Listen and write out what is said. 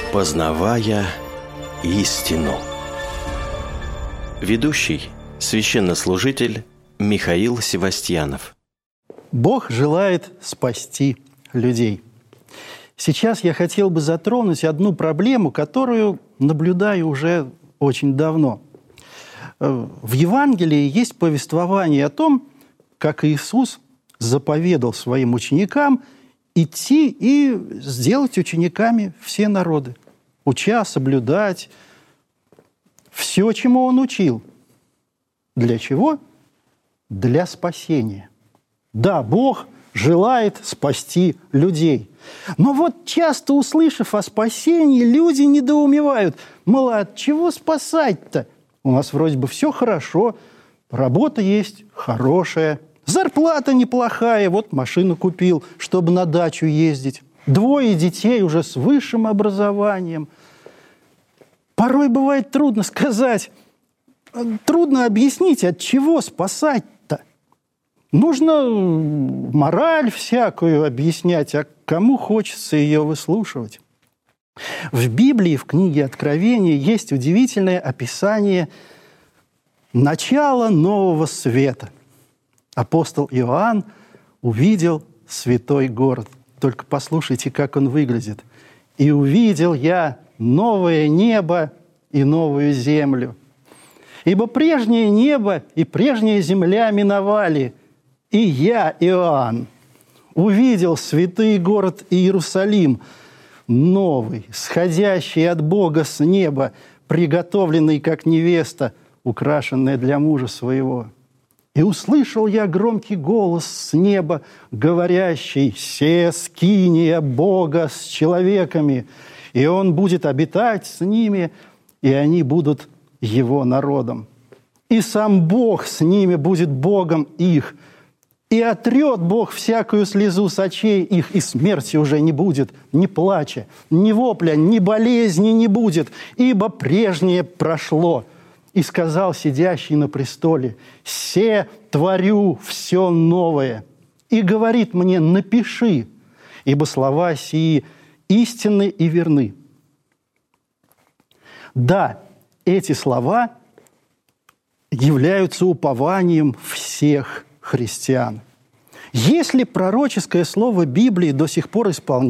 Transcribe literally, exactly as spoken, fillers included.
Познавая истину. Ведущий, священнослужитель Михаил Севастьянов. Бог желает спасти людей. Сейчас я хотел бы затронуть одну проблему, которую наблюдаю уже очень давно. В Евангелии есть повествование о том, как Иисус заповедал своим ученикам идти и сделать учениками все народы, уча, соблюдать все, чему Он учил. Для чего? Для спасения. Да, Бог желает спасти людей. Но вот часто, услышав о спасении, люди недоумевают. Мол, от чего спасать-то? У нас вроде бы все хорошо, работа есть хорошая, зарплата неплохая, вот машину купил, чтобы на дачу ездить. Двое детей уже с высшим образованием. Порой бывает трудно сказать, трудно объяснить, от чего спасать-то. Нужно мораль всякую объяснять, а кому хочется ее выслушивать. В Библии, в книге Откровения, есть удивительное описание начала нового света. Апостол Иоанн увидел святой город. Только послушайте, как он выглядит. «И увидел я новое небо и новую землю. Ибо прежнее небо и прежняя земля миновали, и я, Иоанн, увидел святый город Иерусалим, новый, сходящий от Бога с неба, приготовленный, как невеста, украшенная для мужа своего. И услышал я громкий голос с неба, говорящий: «Се скиния Бога с человеками, и Он будет обитать с ними, и они будут Его народом. И сам Бог с ними будет Богом их, и отрет Бог всякую слезу с очей их, и смерти уже не будет, ни плача, ни вопля, ни болезни не будет, ибо прежнее прошло». И сказал сидящий на престоле: «Се творю все новое». И говорит мне: «Напиши, ибо слова сии истинны и верны». Да, эти слова являются упованием всех христиан. Если пророческое слово Библии до сих пор исполняется,